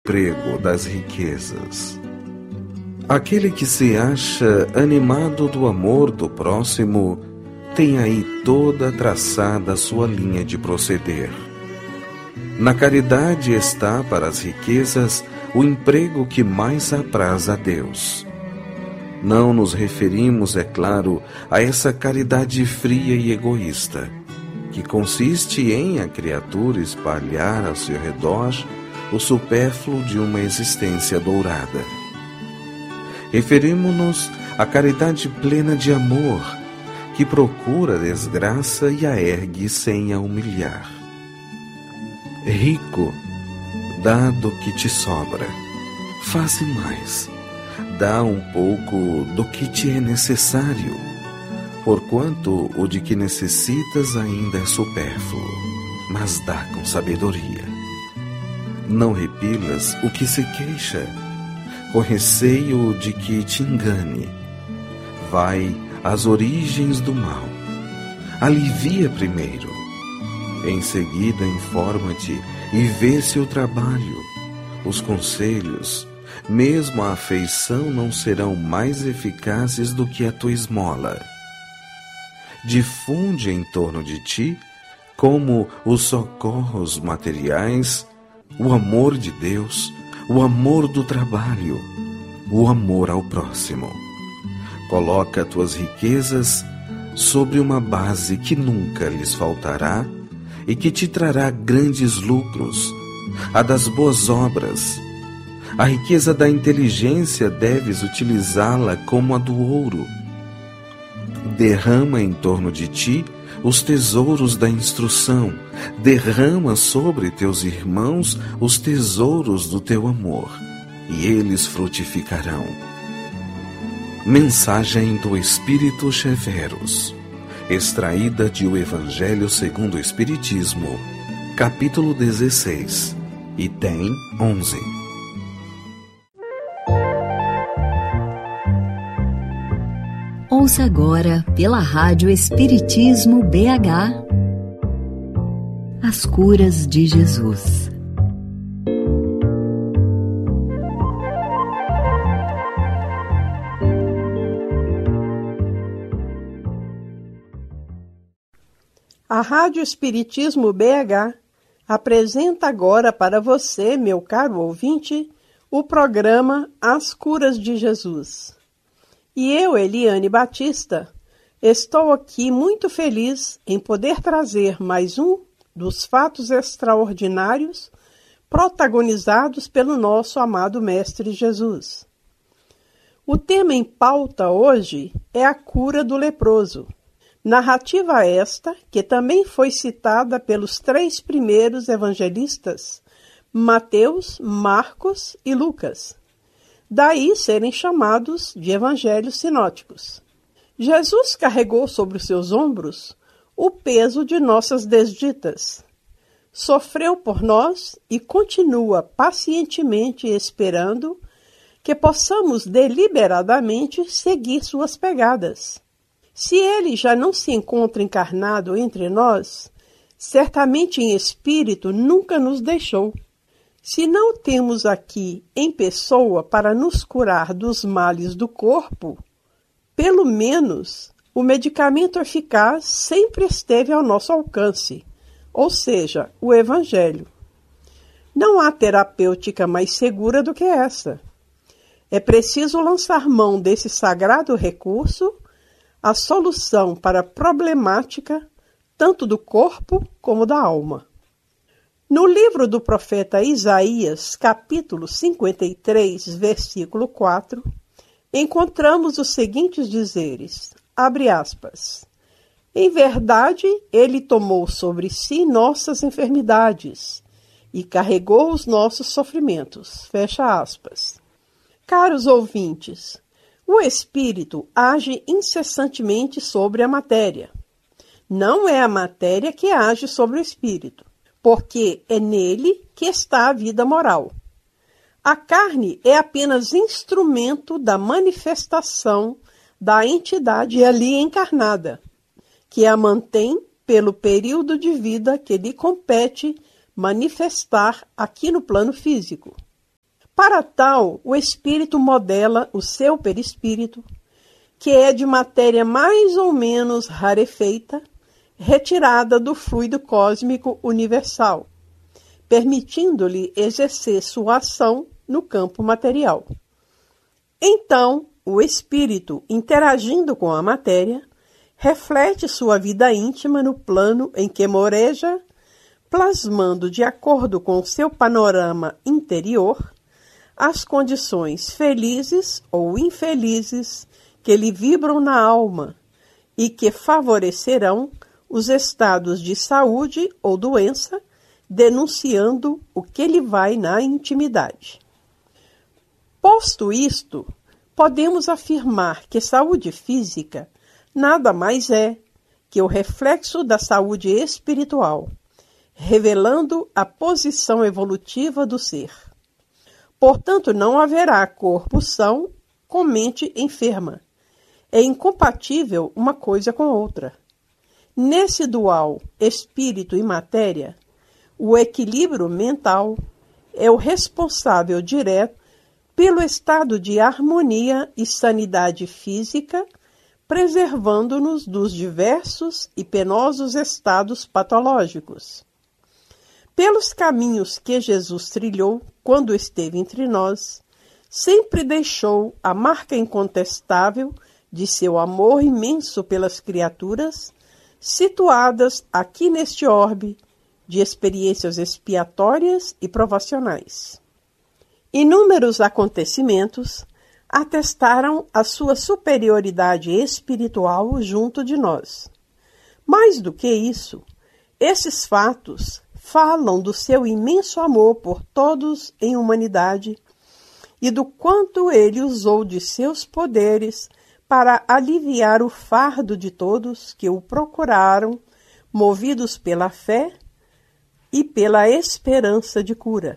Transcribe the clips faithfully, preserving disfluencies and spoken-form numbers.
emprego das riquezas. Aquele que se acha animado do amor do próximo tem aí toda traçada a sua linha de proceder. Na caridade está para as riquezas o emprego que mais apraz a Deus. Não nos referimos, é claro, a essa caridade fria e egoísta, que consiste em a criatura espalhar ao seu redor o supérfluo de uma existência dourada. Referimos-nos à caridade plena de amor, que procura a desgraça e a ergue sem a humilhar. Rico, dá do que te sobra, faze mais, dá um pouco do que te é necessário, porquanto o de que necessitas ainda é supérfluo, mas dá com sabedoria. Não repilas o que se queixa, com receio de que te engane. Vai às origens do mal, alivia primeiro, em seguida informa-te e vê se o trabalho, os conselhos, mesmo a afeição não serão mais eficazes do que a tua esmola. Difunde em torno de ti, como os socorros materiais, o amor de Deus, o amor do trabalho, o amor ao próximo. Coloca tuas riquezas sobre uma base que nunca lhes faltará e que te trará grandes lucros, a das boas obras. A riqueza da inteligência deves utilizá-la como a do ouro. Derrama em torno de ti os tesouros da instrução, derrama sobre teus irmãos os tesouros do teu amor, e eles frutificarão. Mensagem do Espírito Severus, extraída de O Evangelho segundo o Espiritismo, capítulo dezesseis, item onze. Ouça agora pela Rádio Espiritismo B H As Curas de Jesus. A Rádio Espiritismo B H apresenta agora para você, meu caro ouvinte, o programa As Curas de Jesus. E eu, Eliane Batista, estou aqui muito feliz em poder trazer mais um dos fatos extraordinários protagonizados pelo nosso amado Mestre Jesus. O tema em pauta hoje é a cura do leproso. Narrativa esta, que também foi citada pelos três primeiros evangelistas, Mateus, Marcos e Lucas. Daí serem chamados de evangelhos sinóticos. Jesus carregou sobre os seus ombros o peso de nossas desditas. Sofreu por nós e continua pacientemente esperando que possamos deliberadamente seguir suas pegadas. Se ele já não se encontra encarnado entre nós, certamente em espírito nunca nos deixou. Se não temos aqui em pessoa para nos curar dos males do corpo, pelo menos o medicamento eficaz sempre esteve ao nosso alcance, ou seja, o Evangelho. Não há terapêutica mais segura do que essa. É preciso lançar mão desse sagrado recurso, a solução para a problemática tanto do corpo como da alma. No livro do profeta Isaías, capítulo cinquenta e três, versículo quatro, encontramos os seguintes dizeres, abre aspas, em verdade, ele tomou sobre si nossas enfermidades e carregou os nossos sofrimentos, fecha aspas. Caros ouvintes, o espírito age incessantemente sobre a matéria. Não é a matéria que age sobre o espírito, porque é nele que está a vida moral. A carne é apenas instrumento da manifestação da entidade ali encarnada, que a mantém pelo período de vida que lhe compete manifestar aqui no plano físico. Para tal, o espírito modela o seu perispírito, que é de matéria mais ou menos rarefeita, retirada do fluido cósmico universal, permitindo-lhe exercer sua ação no campo material. Então, o espírito, interagindo com a matéria, reflete sua vida íntima no plano em que moreja, plasmando de acordo com seu panorama interior as condições felizes ou infelizes que lhe vibram na alma e que favorecerão os estados de saúde ou doença, denunciando o que lhe vai na intimidade. Posto isto, podemos afirmar que saúde física nada mais é que o reflexo da saúde espiritual, revelando a posição evolutiva do ser. Portanto, não haverá corpo são com mente enferma. É incompatível uma coisa com outra. Nesse dual espírito e matéria, o equilíbrio mental é o responsável direto pelo estado de harmonia e sanidade física, preservando-nos dos diversos e penosos estados patológicos. Pelos caminhos que Jesus trilhou quando esteve entre nós, sempre deixou a marca incontestável de seu amor imenso pelas criaturas, situadas aqui neste orbe de experiências expiatórias e provacionais. Inúmeros acontecimentos atestaram a sua superioridade espiritual junto de nós. Mais do que isso, esses fatos falam do seu imenso amor por todos em humanidade e do quanto ele usou de seus poderes para aliviar o fardo de todos que o procuraram, movidos pela fé e pela esperança de cura.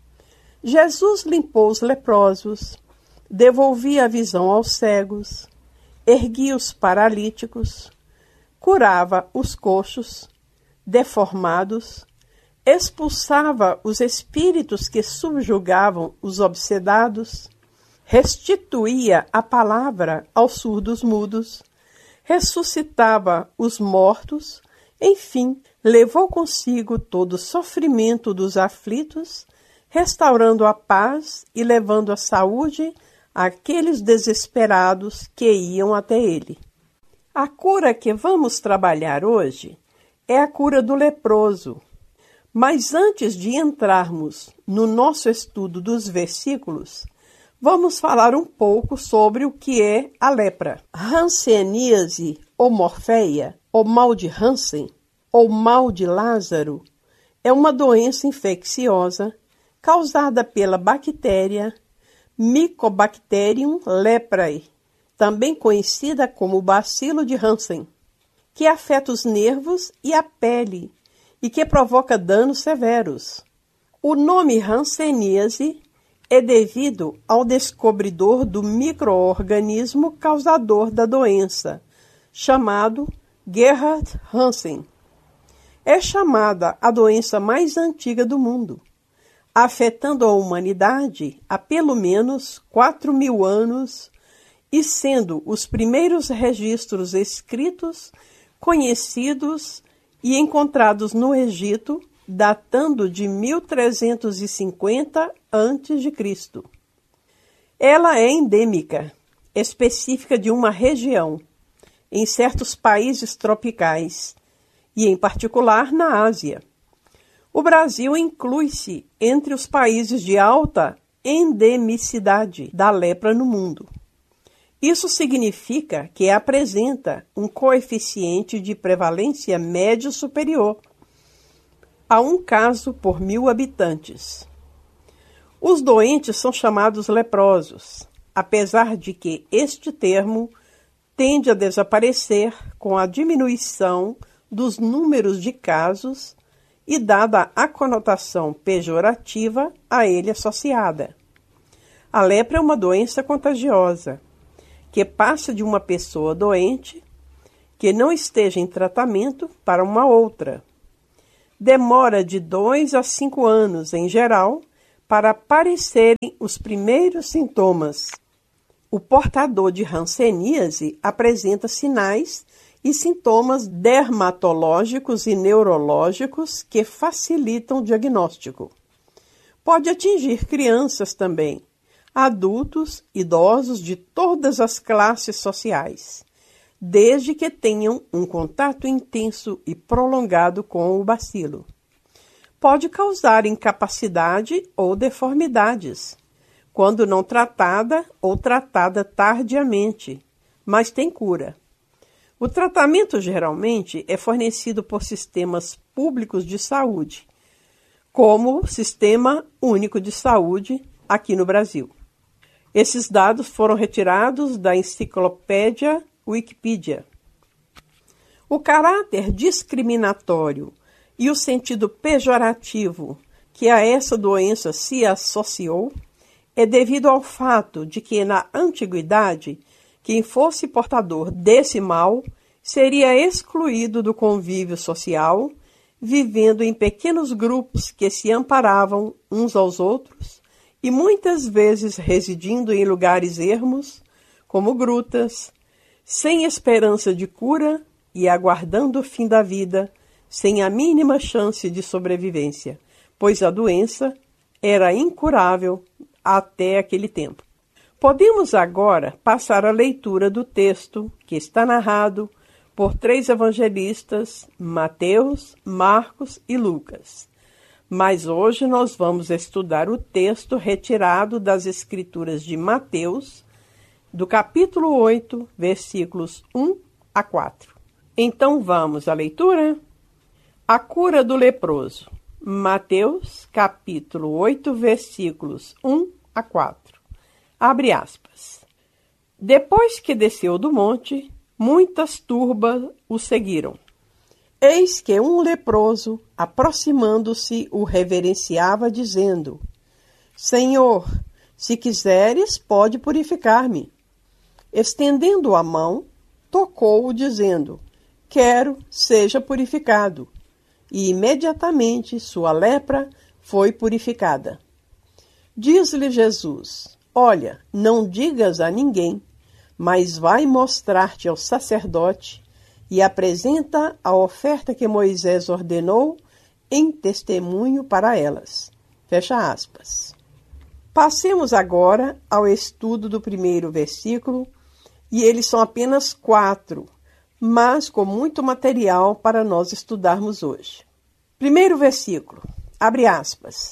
Jesus limpou os leprosos, devolvia a visão aos cegos, erguia os paralíticos, curava os coxos, deformados, expulsava os espíritos que subjugavam os obsedados, restituía a palavra aos surdos mudos, ressuscitava os mortos, enfim, levou consigo todo o sofrimento dos aflitos, restaurando a paz e levando a saúde àqueles desesperados que iam até ele. A cura que vamos trabalhar hoje é a cura do leproso. Mas antes de entrarmos no nosso estudo dos versículos, vamos falar um pouco sobre o que é a lepra. Hanseníase ou morfeia, ou mal de Hansen, ou mal de Lázaro, é uma doença infecciosa causada pela bactéria Mycobacterium leprae, também conhecida como bacilo de Hansen, que afeta os nervos e a pele e que provoca danos severos. O nome hanseníase é devido ao descobridor do micro-organismo causador da doença, chamado Gerhard Hansen. É chamada a doença mais antiga do mundo, afetando a humanidade há pelo menos quatro mil anos e sendo os primeiros registros escritos, conhecidos e encontrados no Egito, datando de mil trezentos e cinquenta antes de Cristo. Ela é endêmica, específica de uma região, em certos países tropicais, e em particular na Ásia. O Brasil inclui-se entre os países de alta endemicidade da lepra no mundo. Isso significa que apresenta um coeficiente de prevalência médio superior a um caso por mil habitantes. Os doentes são chamados leprosos, apesar de que este termo tende a desaparecer com a diminuição dos números de casos e dada a conotação pejorativa a ele associada. A lepra é uma doença contagiosa, que passa de uma pessoa doente, que não esteja em tratamento, para uma outra. Demora de dois a cinco anos, em geral, para aparecerem os primeiros sintomas. O portador de hanseníase apresenta sinais e sintomas dermatológicos e neurológicos que facilitam o diagnóstico. Pode atingir crianças também, adultos, idosos de todas as classes sociais, desde que tenham um contato intenso e prolongado com o bacilo. Pode causar incapacidade ou deformidades, quando não tratada ou tratada tardiamente, mas tem cura. O tratamento geralmente é fornecido por sistemas públicos de saúde, como o Sistema Único de Saúde aqui no Brasil. Esses dados foram retirados da enciclopédia Wikipedia. O caráter discriminatório e o sentido pejorativo que a essa doença se associou é devido ao fato de que, na antiguidade, quem fosse portador desse mal seria excluído do convívio social, vivendo em pequenos grupos que se amparavam uns aos outros e muitas vezes residindo em lugares ermos, como grutas, sem esperança de cura e aguardando o fim da vida, sem a mínima chance de sobrevivência, pois a doença era incurável até aquele tempo. Podemos agora passar à leitura do texto que está narrado por três evangelistas, Mateus, Marcos e Lucas. Mas hoje nós vamos estudar o texto retirado das Escrituras de Mateus, do capítulo oito, versículos um a quatro. Então vamos à leitura? A cura do leproso. Mateus, capítulo oito, versículos um a quatro. Abre aspas. Depois que desceu do monte, muitas turbas o seguiram. Eis que um leproso, aproximando-se, o reverenciava, dizendo: Senhor, se quiseres, pode purificar-me. Estendendo a mão, tocou-o, dizendo: Quero, seja purificado. E imediatamente sua lepra foi purificada. Diz-lhe Jesus: Olha, não digas a ninguém, mas vai mostrar-te ao sacerdote e apresenta a oferta que Moisés ordenou em testemunho para elas. Fecha aspas. Passemos agora ao estudo do primeiro versículo, e eles são apenas quatro, mas com muito material para nós estudarmos hoje. Primeiro versículo, abre aspas.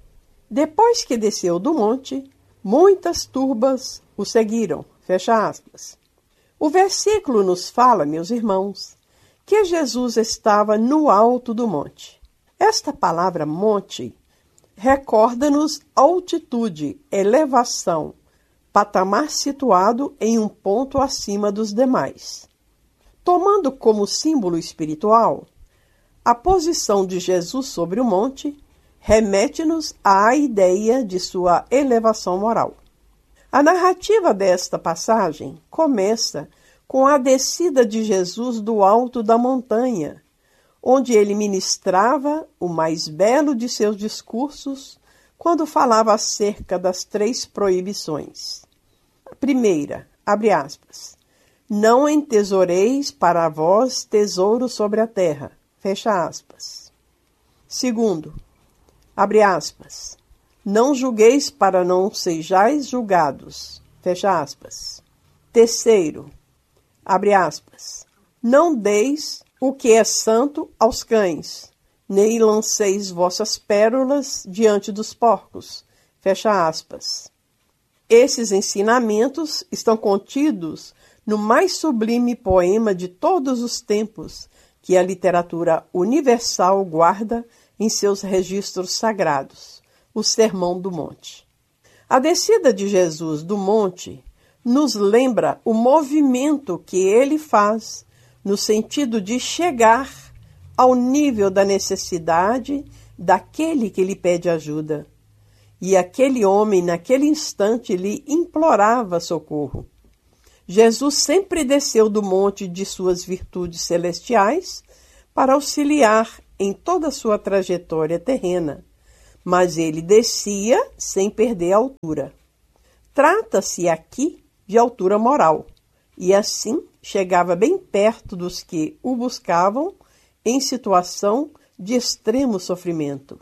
Depois que desceu do monte, muitas turbas o seguiram. Fecha aspas. O versículo nos fala, meus irmãos, que Jesus estava no alto do monte. Esta palavra monte recorda-nos altitude, elevação, patamar situado em um ponto acima dos demais. Tomando como símbolo espiritual, a posição de Jesus sobre o monte remete-nos à ideia de sua elevação moral. A narrativa desta passagem começa com a descida de Jesus do alto da montanha, onde ele ministrava o mais belo de seus discursos quando falava acerca das três proibições. A primeira, abre aspas, não entesoureis para vós tesouro sobre a terra, fecha aspas. Segundo, abre aspas, não julgueis para não sejais julgados. Fecha aspas. Terceiro, abre aspas. Não deis o que é santo aos cães, nem lanceis vossas pérolas diante dos porcos. Fecha aspas. Esses ensinamentos estão contidos no mais sublime poema de todos os tempos que a literatura universal guarda em seus registros sagrados. O Sermão do Monte. A descida de Jesus do monte nos lembra o movimento que ele faz no sentido de chegar ao nível da necessidade daquele que lhe pede ajuda. E aquele homem, naquele instante, lhe implorava socorro. Jesus sempre desceu do monte de suas virtudes celestiais para auxiliar em toda a sua trajetória terrena, mas ele descia sem perder a altura. Trata-se aqui de altura moral, e assim chegava bem perto dos que o buscavam em situação de extremo sofrimento.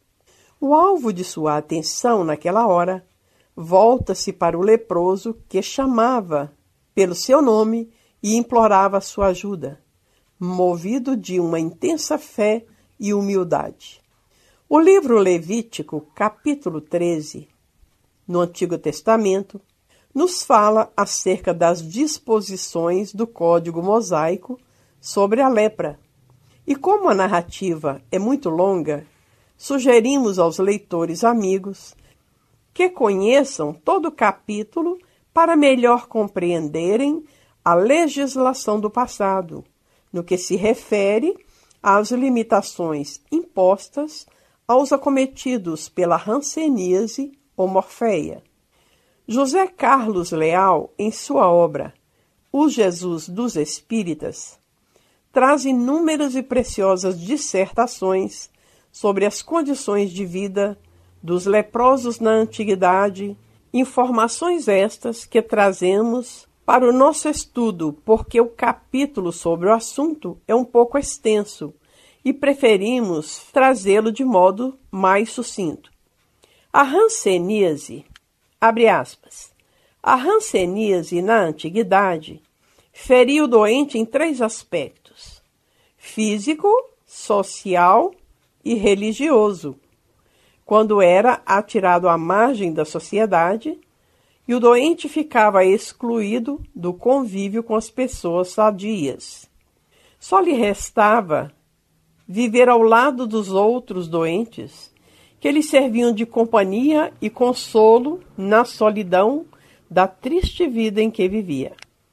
O alvo de sua atenção naquela hora volta-se para o leproso que chamava pelo seu nome e implorava sua ajuda, movido de uma intensa fé e humildade. O livro Levítico, capítulo treze, no Antigo Testamento, nos fala acerca das disposições do Código Mosaico sobre a lepra. E como a narrativa é muito longa, sugerimos aos leitores amigos que conheçam todo o capítulo para melhor compreenderem a legislação do passado, no que se refere às limitações impostas aos acometidos pela hanseníase ou morfeia. José Carlos Leal, em sua obra O Jesus dos Espíritas, traz inúmeras e preciosas dissertações sobre as condições de vida dos leprosos na antiguidade, informações estas que trazemos para o nosso estudo, porque o capítulo sobre o assunto é um pouco extenso e preferimos trazê-lo de modo mais sucinto. A hanseníase, abre aspas, a hanseníase na antiguidade feria o doente em três aspectos: físico, social e religioso, quando era atirado à margem da sociedade e o doente ficava excluído do convívio com as pessoas sadias. Só lhe restava viver ao lado dos outros doentes, que lhe serviam de companhia e consolo na solidão da triste vida em que vivia.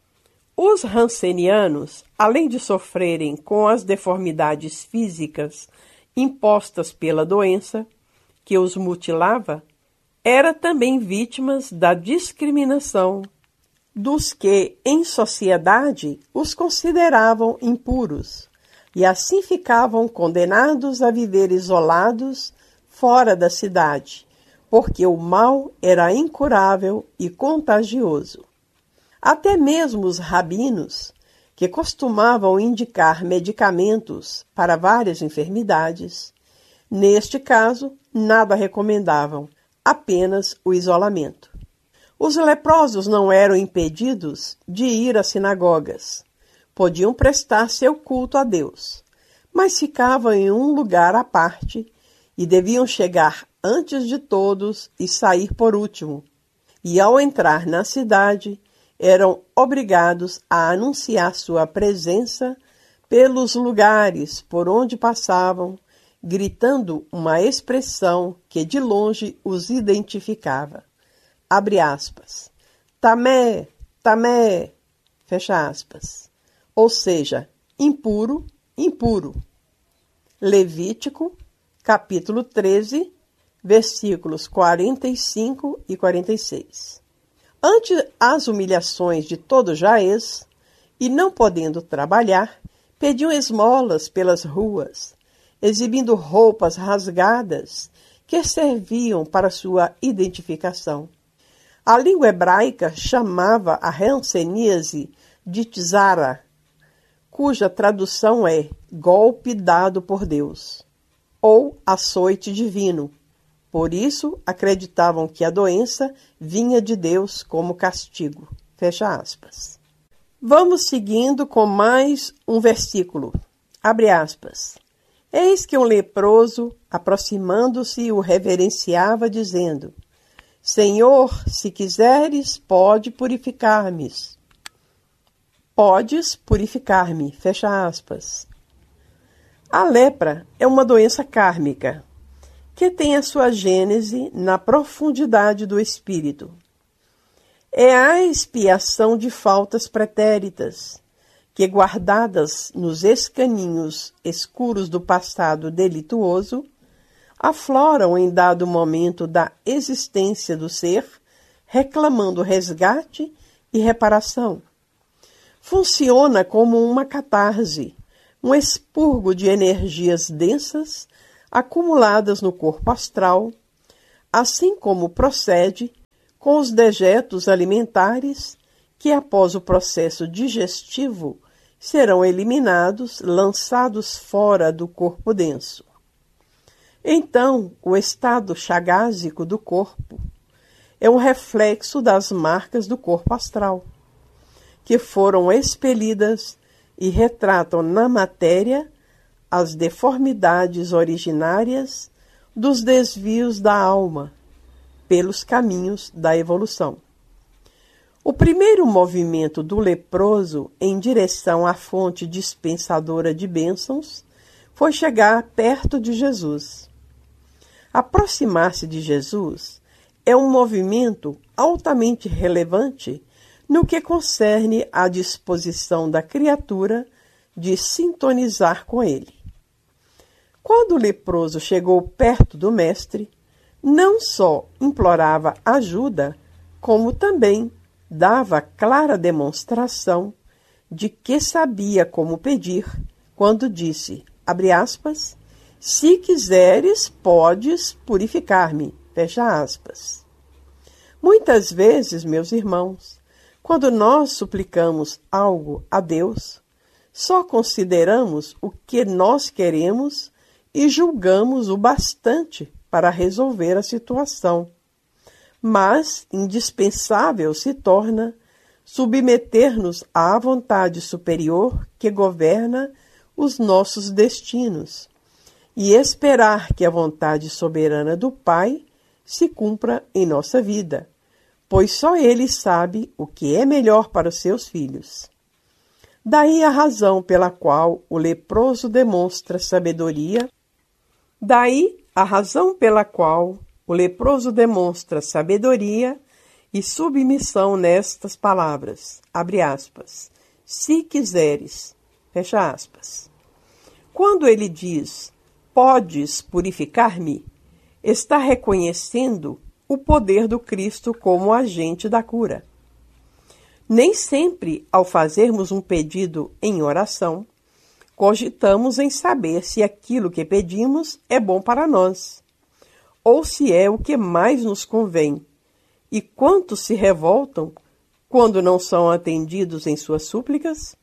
Os hansenianos, além de sofrerem com as deformidades físicas impostas pela doença, que os mutilava, eram também vítimas da discriminação dos que, em sociedade, os consideravam impuros, e assim ficavam condenados a viver isolados fora da cidade, porque o mal era incurável e contagioso. Até mesmo os rabinos, que costumavam indicar medicamentos para várias enfermidades, neste caso, nada recomendavam, apenas o isolamento. Os leprosos não eram impedidos de ir às sinagogas. Podiam prestar seu culto a Deus, mas ficavam em um lugar à parte e deviam chegar antes de todos e sair por último. E ao entrar na cidade, eram obrigados a anunciar sua presença pelos lugares por onde passavam, gritando uma expressão que de longe os identificava. Abre aspas. Tamé, tamé, fecha aspas. Ou seja, impuro, impuro. Levítico, capítulo treze, versículos quarenta e cinco e quarenta e seis. Ante as humilhações de todo jaez, e não podendo trabalhar, pediam esmolas pelas ruas, exibindo roupas rasgadas que serviam para sua identificação. A língua hebraica chamava a hanseníase de tzara, cuja tradução é golpe dado por Deus, ou açoite divino. Por isso, acreditavam que a doença vinha de Deus como castigo. Fecha aspas. Vamos seguindo com mais um versículo. Abre aspas. Eis que um leproso, aproximando-se, o reverenciava, dizendo: Senhor, se quiseres, pode purificar-me. Podes purificar-me. Fecha aspas. A lepra é uma doença kármica, que tem a sua gênese na profundidade do espírito. É a expiação de faltas pretéritas, que, guardadas nos escaninhos escuros do passado delituoso, afloram em dado momento da existência do ser, reclamando resgate e reparação. Funciona como uma catarse, um expurgo de energias densas acumuladas no corpo astral, assim como procede com os dejetos alimentares que, após o processo digestivo, serão eliminados, lançados fora do corpo denso. Então, o estado chagásico do corpo é um reflexo das marcas do corpo astral, que foram expelidas e retratam na matéria as deformidades originárias dos desvios da alma pelos caminhos da evolução. O primeiro movimento do leproso em direção à fonte dispensadora de bênçãos foi chegar perto de Jesus. Aproximar-se de Jesus é um movimento altamente relevante no que concerne à disposição da criatura de sintonizar com ele. Quando o leproso chegou perto do mestre, não só implorava ajuda, como também dava clara demonstração de que sabia como pedir, quando disse, abre aspas, se quiseres, podes purificar-me, fecha aspas. Muitas vezes, meus irmãos, quando nós suplicamos algo a Deus, só consideramos o que nós queremos e julgamos o bastante para resolver a situação. Mas indispensável se torna submeter-nos à vontade superior que governa os nossos destinos e esperar que a vontade soberana do Pai se cumpra em nossa vida, pois só Ele sabe o que é melhor para os seus filhos. Daí a razão pela qual o leproso demonstra sabedoria, daí a razão pela qual o leproso demonstra sabedoria e submissão nestas palavras, abre aspas, se quiseres, fecha aspas. Quando ele diz, podes purificar-me, está reconhecendo o poder do Cristo como agente da cura. Nem sempre, ao fazermos um pedido em oração, cogitamos em saber se aquilo que pedimos é bom para nós, ou se é o que mais nos convém, e quantos se revoltam quando não são atendidos em suas súplicas?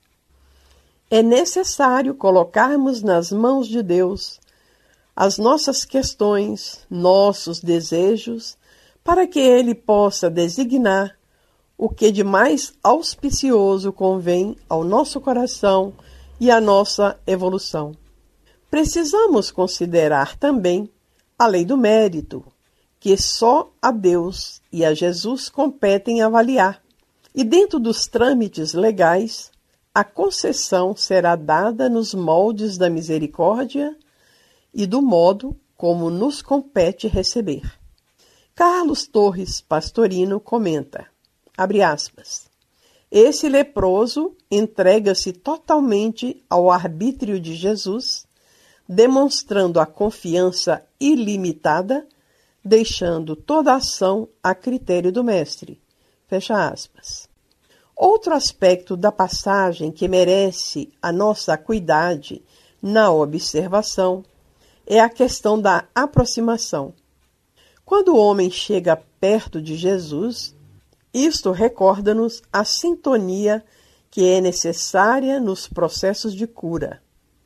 É necessário colocarmos nas mãos de Deus as nossas questões, nossos desejos, para que Ele possa designar o que de mais auspicioso convém ao nosso coração e à nossa evolução. Precisamos considerar também a lei do mérito, que só a Deus e a Jesus competem avaliar, e dentro dos trâmites legais, a concessão será dada nos moldes da misericórdia e do modo como nos compete receber. Carlos Torres Pastorino comenta, abre aspas, esse leproso entrega-se totalmente ao arbítrio de Jesus, demonstrando a confiança ilimitada, deixando toda a ação a critério do mestre. Fecha aspas. Outro aspecto da passagem que merece a nossa acuidade na observação é a questão da aproximação. Quando o homem chega perto de Jesus, isto recorda-nos a sintonia que é necessária nos processos de cura.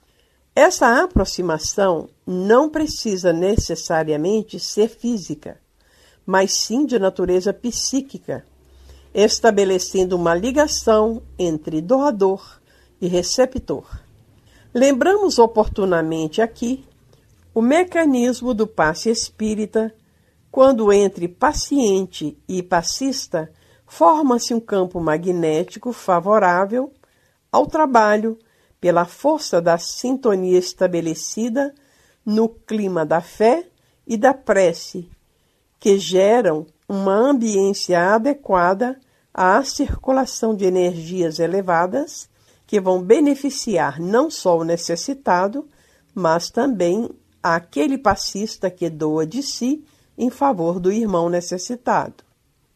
Essa aproximação não precisa necessariamente ser física, mas sim de natureza psíquica, estabelecendo uma ligação entre doador e receptor. Lembramos oportunamente aqui o mecanismo do passe espírita, quando entre paciente e passista forma-se um campo magnético favorável ao trabalho pela força da sintonia estabelecida no clima da fé e da prece, que geram uma ambiência adequada à circulação de energias elevadas que vão beneficiar não só o necessitado, mas também aquele passista que doa de si em favor do irmão necessitado.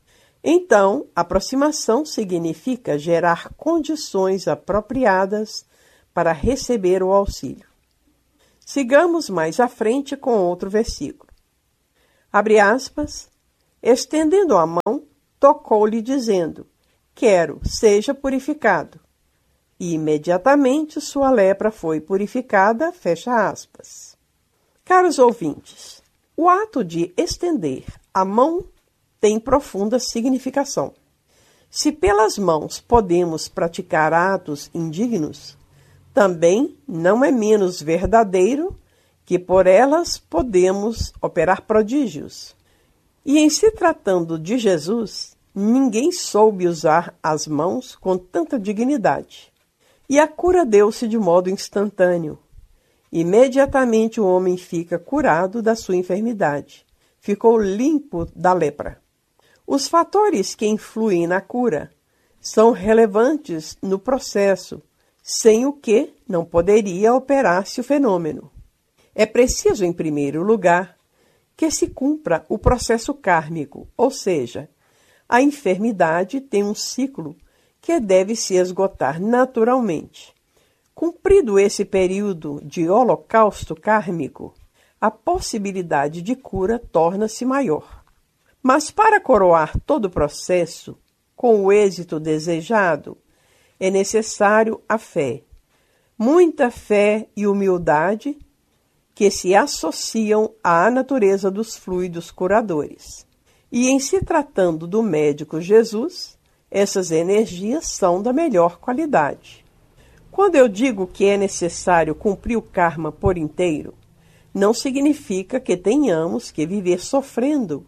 Então, aproximação significa gerar condições apropriadas para receber o auxílio. Sigamos mais à frente com outro versículo. Abre aspas. Estendendo a mão, tocou-lhe dizendo, quero, seja purificado. E imediatamente sua lepra foi purificada, fecha aspas. Caros ouvintes, o ato de estender a mão tem profunda significação. Se pelas mãos podemos praticar atos indignos, também não é menos verdadeiro que por elas podemos operar prodígios. E em se tratando de Jesus, ninguém soube usar as mãos com tanta dignidade. E a cura deu-se de modo instantâneo. Imediatamente o homem fica curado da sua enfermidade. Ficou limpo da lepra. Os fatores que influem na cura são relevantes no processo, sem o que não poderia operar-se o fenômeno. É preciso, em primeiro lugar, que se cumpra o processo kármico, ou seja, a enfermidade tem um ciclo que deve se esgotar naturalmente. Cumprido esse período de holocausto kármico, a possibilidade de cura torna-se maior. Mas para coroar todo o processo, com o êxito desejado, é necessário a fé. Muita fé e humildade que se associam à natureza dos fluidos curadores. E em se tratando do médico Jesus, essas energias são da melhor qualidade. Quando eu digo que é necessário cumprir o karma por inteiro, não significa que tenhamos que viver sofrendo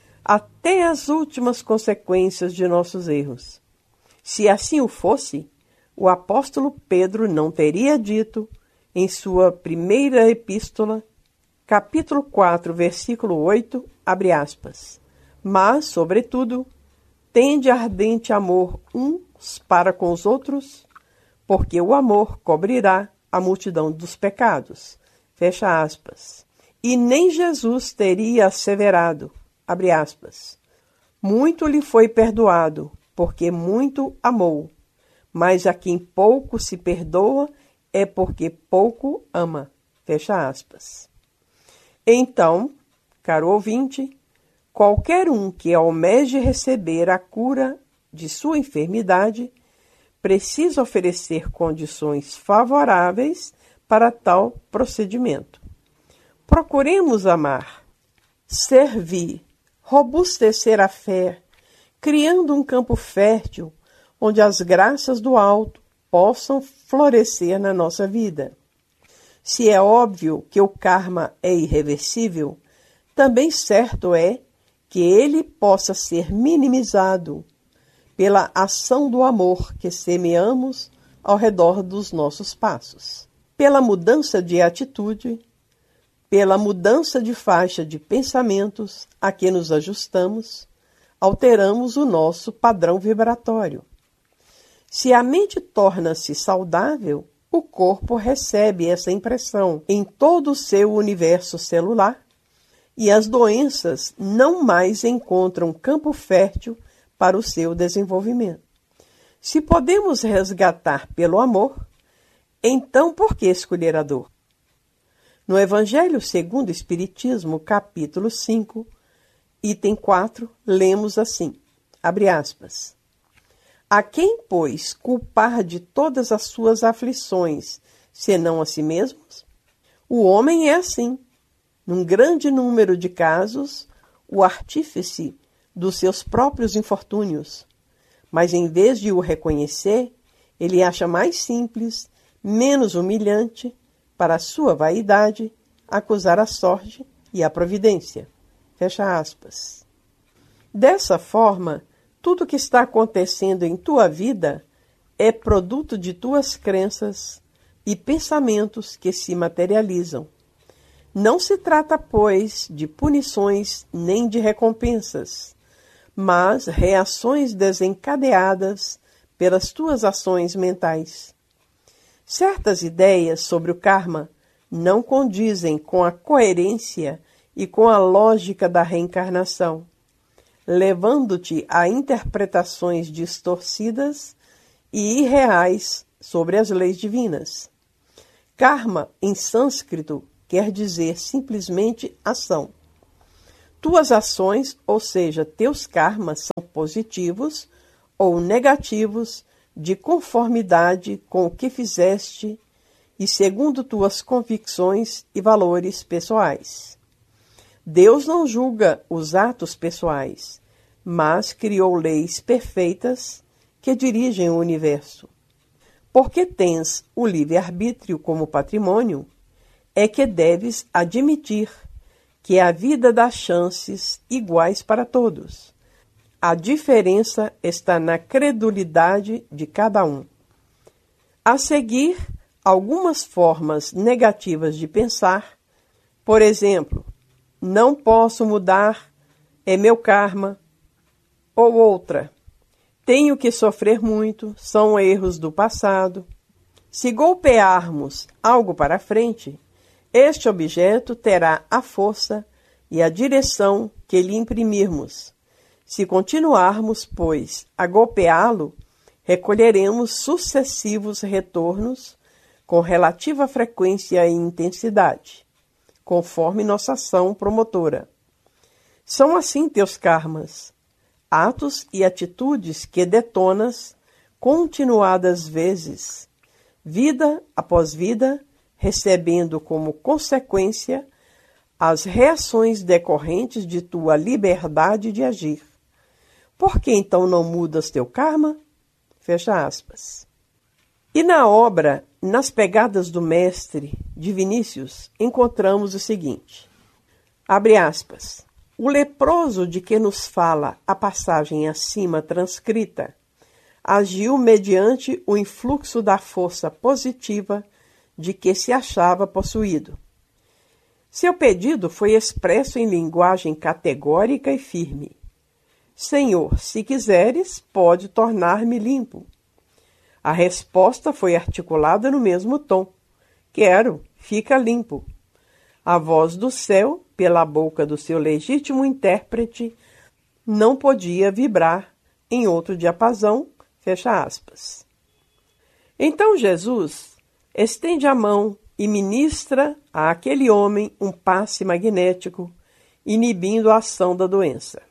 até as últimas consequências de nossos erros. Se assim o fosse, o apóstolo Pedro não teria dito, em sua primeira epístola, capítulo quatro, versículo oito, abre aspas, mas, sobretudo, tende ardente amor uns para com os outros, porque o amor cobrirá a multidão dos pecados. Fecha aspas. E nem Jesus teria asseverado, abre aspas, muito lhe foi perdoado, porque muito amou, mas a quem pouco se perdoa é porque pouco ama. Fecha aspas. Então, caro ouvinte, qualquer um que almeje receber a cura de sua enfermidade precisa oferecer condições favoráveis para tal procedimento. Procuremos amar, servir, robustecer a fé, criando um campo fértil onde as graças do alto possam florescer na nossa vida. Se é óbvio que o karma é irreversível, também certo é que ele possa ser minimizado pela ação do amor que semeamos ao redor dos nossos passos, pela mudança de atitude, pela mudança de faixa de pensamentos a que nos ajustamos, alteramos o nosso padrão vibratório. Se a mente torna-se saudável, o corpo recebe essa impressão em todo o seu universo celular e as doenças não mais encontram campo fértil para o seu desenvolvimento. Se podemos resgatar pelo amor, então por que escolher a dor? No Evangelho segundo o Espiritismo, capítulo cinco, item quatro, lemos assim, abre aspas, a quem, pois, culpar de todas as suas aflições, senão a si mesmos? O homem é assim. Num grande número de casos, o artífice dos seus próprios infortúnios. Mas, em vez de o reconhecer, ele acha mais simples, menos humilhante, para a sua vaidade, acusar a sorte e a providência. Fecha aspas. Dessa forma, tudo o que está acontecendo em tua vida é produto de tuas crenças e pensamentos que se materializam. Não se trata, pois, de punições nem de recompensas, mas reações desencadeadas pelas tuas ações mentais. Certas ideias sobre o karma não condizem com a coerência e com a lógica da reencarnação, levando-te a interpretações distorcidas e irreais sobre as leis divinas. Karma, em sânscrito, quer dizer simplesmente ação. Tuas ações, ou seja, teus karmas, são positivos ou negativos de conformidade com o que fizeste e segundo tuas convicções e valores pessoais. Deus não julga os atos pessoais, mas criou leis perfeitas que dirigem o universo. Porque tens o livre-arbítrio como patrimônio, é que deves admitir que a vida dá chances iguais para todos. A diferença está na credulidade de cada um. A seguir, algumas formas negativas de pensar, por exemplo, não posso mudar, é meu karma, ou outra, tenho que sofrer muito, são erros do passado. Se golpearmos algo para frente, este objeto terá a força e a direção que lhe imprimirmos. Se continuarmos, pois, a golpeá-lo, recolheremos sucessivos retornos com relativa frequência e intensidade, conforme nossa ação promotora. São assim teus karmas, atos e atitudes que detonas continuadas vezes, vida após vida, recebendo como consequência as reações decorrentes de tua liberdade de agir. Por que então não mudas teu karma? Fecha aspas. E na obra Nas Pegadas do Mestre, de Vinícius, encontramos o seguinte, abre aspas, o leproso de que nos fala a passagem acima transcrita, agiu mediante o influxo da força positiva de que se achava possuído. Seu pedido foi expresso em linguagem categórica e firme. Senhor, se quiseres, pode tornar-me limpo. A resposta foi articulada no mesmo tom. Quero, fica limpo. A voz do céu, pela boca do seu legítimo intérprete, não podia vibrar em outro diapasão, fecha aspas. Então Jesus estende a mão e ministra àquele homem um passe magnético, inibindo a ação da doença.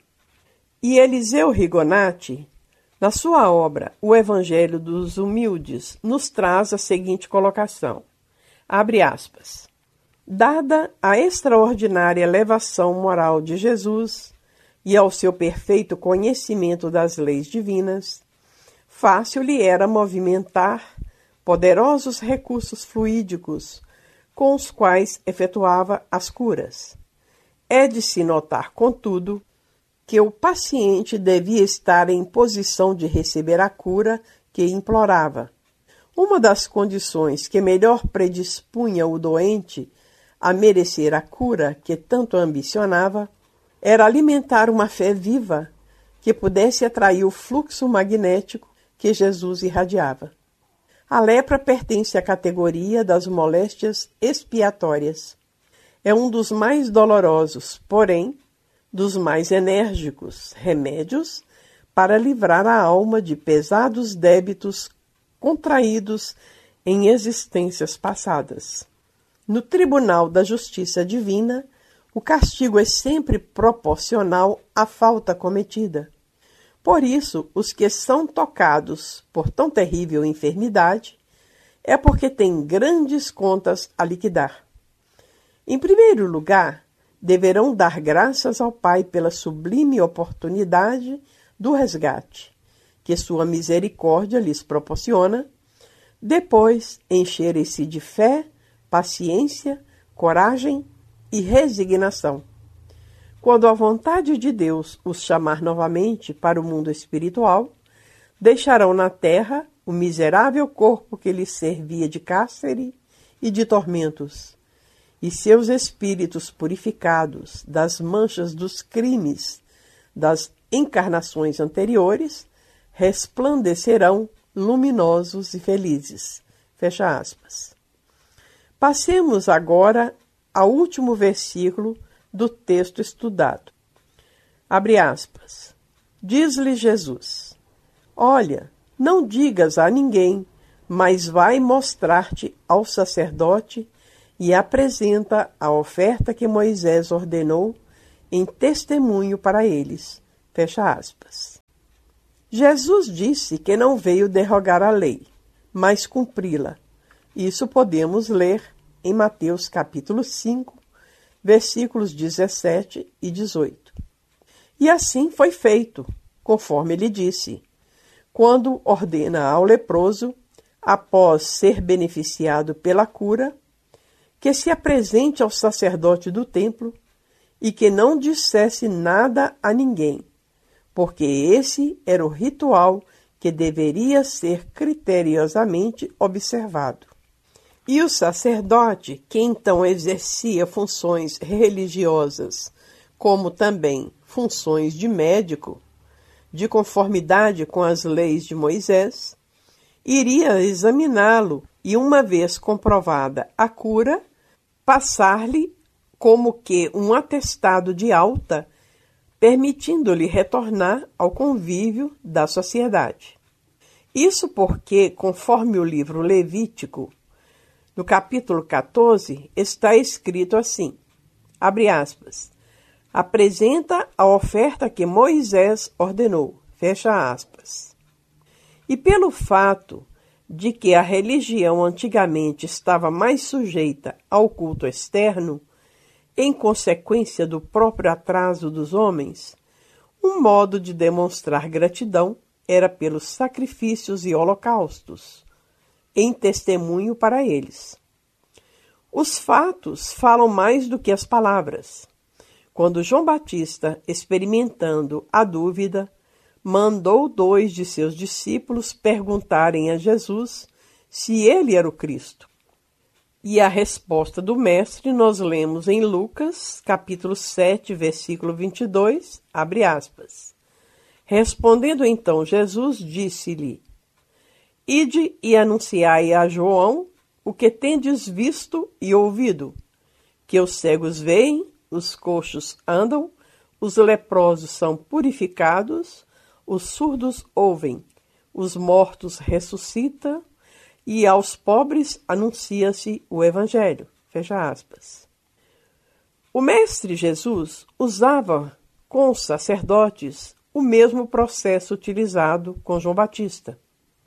E Eliseu Rigonati, na sua obra O Evangelho dos Humildes, nos traz a seguinte colocação, abre aspas, dada a extraordinária elevação moral de Jesus e ao seu perfeito conhecimento das leis divinas, fácil lhe era movimentar poderosos recursos fluídicos com os quais efetuava as curas. É de se notar, contudo, que o paciente devia estar em posição de receber a cura que implorava. Uma das condições que melhor predispunha o doente a merecer a cura que tanto ambicionava era alimentar uma fé viva que pudesse atrair o fluxo magnético que Jesus irradiava. A lepra pertence à categoria das moléstias expiatórias. É um dos mais dolorosos, porém, dos mais enérgicos remédios para livrar a alma de pesados débitos contraídos em existências passadas. No tribunal da justiça divina, o castigo é sempre proporcional à falta cometida. Por isso, os que são tocados por tão terrível enfermidade é porque têm grandes contas a liquidar. Em primeiro lugar, deverão dar graças ao Pai pela sublime oportunidade do resgate, que sua misericórdia lhes proporciona, depois encherem-se de fé, paciência, coragem e resignação. Quando a vontade de Deus os chamar novamente para o mundo espiritual, deixarão na terra o miserável corpo que lhes servia de cárcere e de tormentos, e seus espíritos purificados das manchas dos crimes das encarnações anteriores resplandecerão luminosos e felizes. Fecha aspas. Passemos agora ao último versículo do texto estudado. Abre aspas. Diz-lhe Jesus, olha, não digas a ninguém, mas vai mostrar-te ao sacerdote e apresenta a oferta que Moisés ordenou em testemunho para eles. Fecha aspas. Jesus disse que não veio derrogar a lei, mas cumpri-la. Isso podemos ler em Mateus capítulo cinco, versículos dezessete e dezoito. E assim foi feito, conforme ele disse, quando ordena ao leproso, após ser beneficiado pela cura, que se apresente ao sacerdote do templo e que não dissesse nada a ninguém, porque esse era o ritual que deveria ser criteriosamente observado. E o sacerdote, que então exercia funções religiosas, como também funções de médico, de conformidade com as leis de Moisés, iria examiná-lo e, uma vez comprovada a cura, passar-lhe como que um atestado de alta, permitindo-lhe retornar ao convívio da sociedade. Isso porque, conforme o livro Levítico, no capítulo quatorze, está escrito assim, abre aspas, apresenta a oferta que Moisés ordenou, fecha aspas. E pelo fato de que a religião antigamente estava mais sujeita ao culto externo, em consequência do próprio atraso dos homens, um modo de demonstrar gratidão era pelos sacrifícios e holocaustos, em testemunho para eles. Os fatos falam mais do que as palavras. Quando João Batista, experimentando a dúvida, mandou dois de seus discípulos perguntarem a Jesus se ele era o Cristo. E a resposta do mestre nós lemos em Lucas, capítulo sete, versículo vinte e dois, abre aspas. Respondendo então Jesus, disse-lhe, ide e anunciai a João o que tendes visto e ouvido, que os cegos veem, os coxos andam, os leprosos são purificados, os surdos ouvem, os mortos ressuscitam, e aos pobres anuncia-se o Evangelho. Fecha aspas. O Mestre Jesus usava com os sacerdotes o mesmo processo utilizado com João Batista.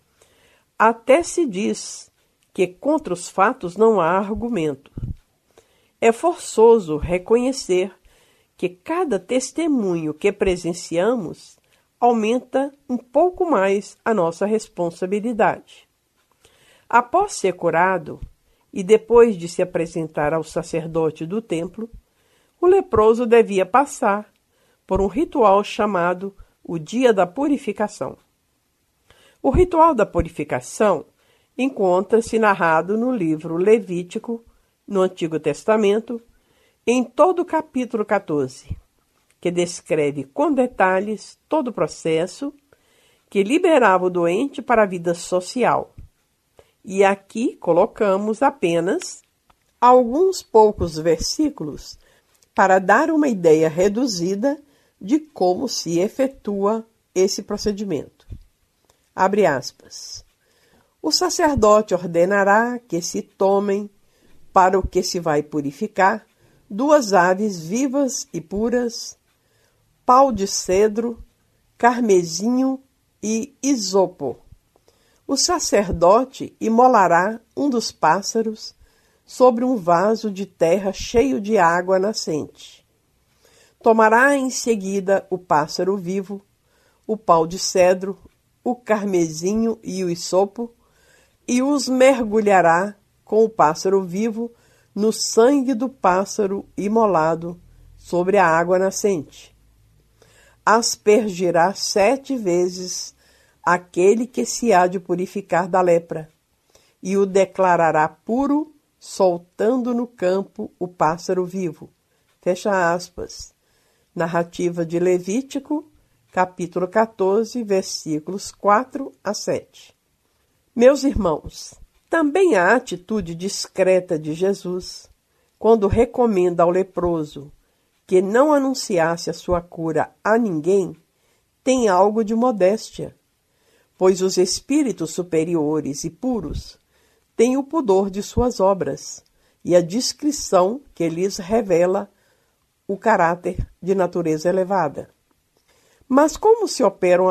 Até se diz que contra os fatos não há argumento. É forçoso reconhecer que cada testemunho que presenciamos aumenta um pouco mais a nossa responsabilidade. Após ser curado, e depois de se apresentar ao sacerdote do templo, o leproso devia passar por um ritual chamado o Dia da Purificação. O ritual da purificação encontra-se narrado no livro Levítico, no Antigo Testamento, em todo o capítulo quatorze, que descreve com detalhes todo o processo que liberava o doente para a vida social. E aqui colocamos apenas alguns poucos versículos para dar uma ideia reduzida de como se efetua esse procedimento. Abre aspas. O sacerdote ordenará que se tomem, para o que se vai purificar, duas aves vivas e puras, pau de cedro, carmesinho e isopo. O sacerdote imolará um dos pássaros sobre um vaso de terra cheio de água nascente. Tomará em seguida o pássaro vivo, o pau de cedro, o carmesinho e o isopo, e os mergulhará com o pássaro vivo no sangue do pássaro imolado sobre a água nascente. Aspergirá sete vezes aquele que se há de purificar da lepra, e o declarará puro, soltando no campo o pássaro vivo. Fecha aspas. Narrativa de Levítico, capítulo quatorze, versículos quatro a sete. Meus irmãos, também a atitude discreta de Jesus, quando recomenda ao leproso que não anunciasse a sua cura a ninguém, tem algo de modéstia, pois os espíritos superiores e puros têm o pudor de suas obras e a descrição que lhes revela o caráter de natureza elevada. Mas como se operam